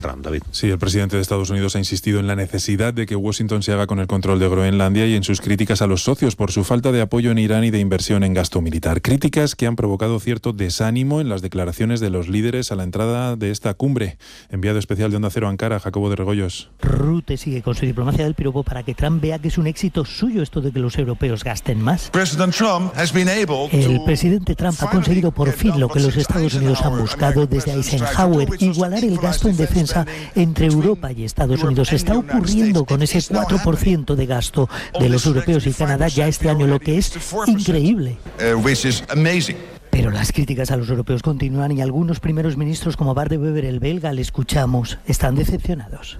Trump, David. Sí, el presidente de Estados Unidos ha insistido en la necesidad de que Washington se haga con el control de Groenlandia y en sus críticas a los socios por su falta de apoyo en Irán y de inversión en gasto militar. Críticas que han provocado cierto desánimo en las declaraciones de los líderes a la entrada de esta cumbre. Enviado especial de Onda Cero a Ankara, Jacobo de Regoyos. Rutte sigue con su diplomacia del piropo para que Trump vea que es un éxito suyo esto de que los europeos gasten más. El presidente Trump ha conseguido por fin lo que los Estados Unidos han buscado desde Eisenhower, igualar el gasto en defensa entre Europa y Estados Unidos. Está ocurriendo con ese 4% de gasto de los europeos y Canadá ya este año, lo que es increíble. Pero las críticas a los europeos continúan y algunos primeros ministros como Bart de Wever, el belga, le escuchamos, están decepcionados.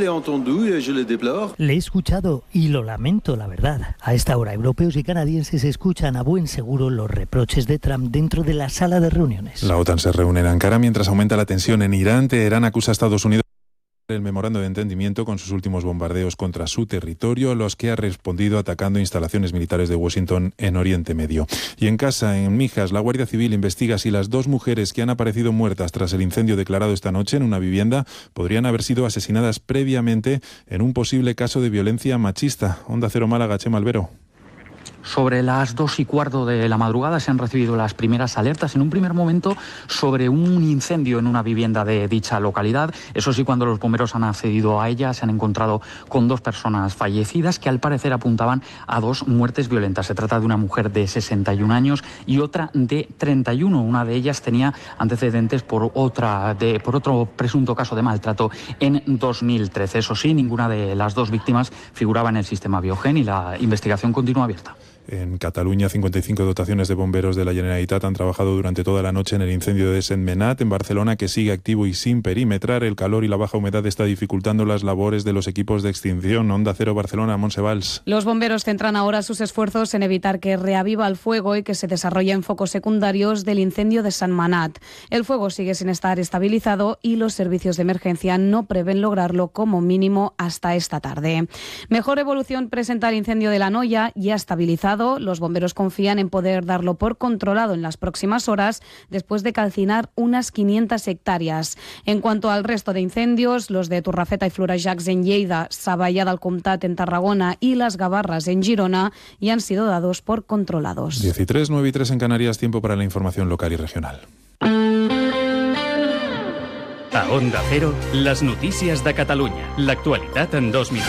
Le he escuchado y lo lamento, la verdad. A esta hora, europeos y canadienses escuchan a buen seguro los reproches de Trump dentro de la sala de reuniones. La OTAN se reúne en Ankara mientras aumenta la tensión en Irán. Teherán acusa a Estados Unidos el memorando de entendimiento con sus últimos bombardeos contra su territorio, a los que ha respondido atacando instalaciones militares de Washington en Oriente Medio. Y en casa, en Mijas, la Guardia Civil investiga si las 2 mujeres que han aparecido muertas tras el incendio declarado esta noche en una vivienda podrían haber sido asesinadas previamente en un posible caso de violencia machista. Onda Cero Málaga, Chema Albero. Sobre las 2:15 de la madrugada se han recibido las primeras alertas en un primer momento sobre un incendio en una vivienda de dicha localidad. Eso sí, cuando los bomberos han accedido a ella se han encontrado con 2 personas fallecidas que al parecer apuntaban a 2 muertes violentas. Se trata de una mujer de 61 años y otra de 31. Una de ellas tenía antecedentes por otro presunto caso de maltrato en 2013. Eso sí, ninguna de las 2 víctimas figuraba en el sistema Biogen y la investigación continúa abierta. En Cataluña, 55 dotaciones de bomberos de la Generalitat han trabajado durante toda la noche en el incendio de Sentmenat, en Barcelona, que sigue activo y sin perimetrar. El calor y la baja humedad está dificultando las labores de los equipos de extinción. Onda Cero Barcelona, Montse Valls. Los bomberos centran ahora sus esfuerzos en evitar que reaviva el fuego y que se desarrollen focos secundarios del incendio de Sentmenat. El fuego sigue sin estar estabilizado y los servicios de emergencia no prevén lograrlo como mínimo hasta esta tarde. Mejor evolución presenta el incendio de La Noia, ya estabilizado. Los bomberos confían en poder darlo por controlado en las próximas horas después de calcinar unas 500 hectáreas. En cuanto al resto de incendios, los de Torrefeta y Florejacs en Lleida, Savallà del Comtat en Tarragona y Las Gavarras en Girona ya han sido dados por controlados. 13, 9 y 3 en Canarias, tiempo para la información local y regional. A Onda Cero, les notícies de Catalunya. L'actualitat en 2 minuts.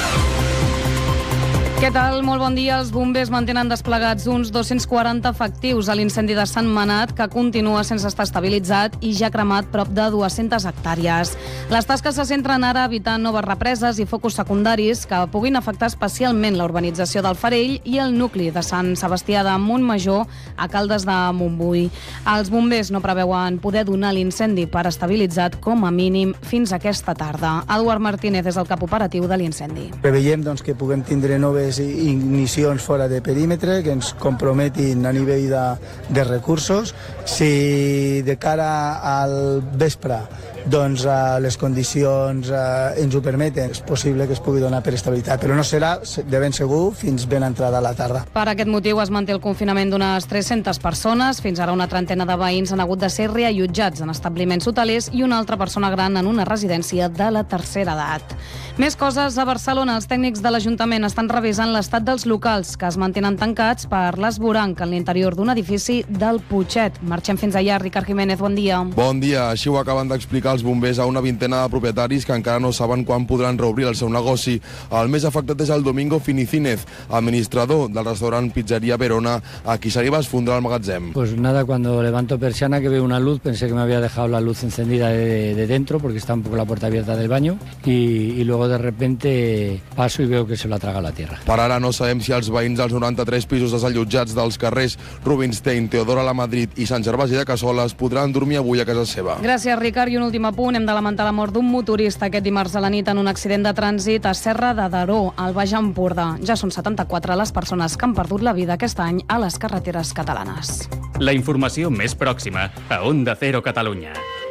Què tal? Molt bon dia. Els bombers mantenen desplegats uns 240 efectius a l'incendi de Sentmenat, que continua sense estar estabilitzat i ja ha cremat prop de 200 hectàrees. Les tasques se centren ara a evitar noves represes i focus secundaris que puguin afectar especialment la urbanització del Farell i el nucli de Sant Sebastià de Montmajor a Caldes de Montbui. Els bombers no preveuen poder donar l'incendi per estabilitzat com a mínim fins aquesta tarda. Eduard Martínez és el cap operatiu de l'incendi. Preveiem que puguem tindre noves ignicions fora de perímetre que ens comprometin a nivell de recursos. Si de cara al vespre les condicions ens ho permeten, és possible que es pugui donar per estabilitat, però no serà de ben segur fins ben entrada a la tarda. Per aquest motiu es manté el confinament d'unes 300 persones. Fins ara una trentena de veïns han hagut de ser reallotjats en establiments hotelers i una altra persona gran en una residència de la tercera edat. Més coses a Barcelona. Els tècnics de l'Ajuntament estan revisant l'estat dels locals que es mantenen tancats per l'esvoranc en l'interior d'un edifici del Putxet. Marxem fins allà. Ricard Jiménez, bon dia. Bon dia. Així ho acaben d'explicar els bombers a una vintena de propietaris que encara no saben quan podran reobrir el seu negoci. El més afectat és el Domingo Finicínez, administrador del restaurant Pizzeria Verona, a qui se li va esfondrar el magatzem. Pues nada, cuando levanto persiana que veo una luz, pensé que me había dejado la luz encendida de dentro porque está un poco la puerta abierta del baño y luego de repente paso y veo que se la traga la tierra. Per ara no sabem si els veïns dels 93 pisos desallotjats dels carrers Rubinstein, Teodora Lamadrid i Sant Gervasi de Cassoles podran dormir avui a casa seva. Gràcies, Ricard. I un últim apunt. Hem de lamentar la mort d'un motorista aquest dimarts a la nit en un accident de trànsit a Serra de Daró, al Baix Empordà. Ja són 74 les persones que han perdut la vida aquest any a les carreteres catalanes. La informació més pròxima a Onda Cero Catalunya.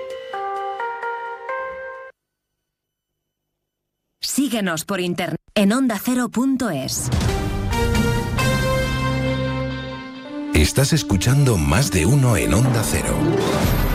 Síguenos por internet en ondacero.es. Estás escuchando Más de Uno en Onda Cero.